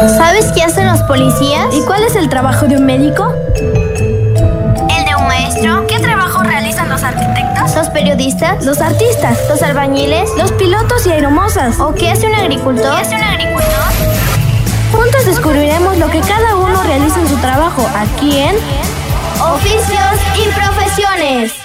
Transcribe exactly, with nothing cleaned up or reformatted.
¿Sabes qué hacen los policías? ¿Y cuál es el trabajo de un médico? ¿El de un maestro? ¿Qué trabajo realizan los arquitectos? ¿Los periodistas? Los artistas, ¿Los albañiles? los pilotos y aeromosas. ¿O qué hace un agricultor? ¿Qué hace un agricultor? Juntos descubriremos lo que cada uno realiza en su trabajo, aquí en Oficios y Profesiones.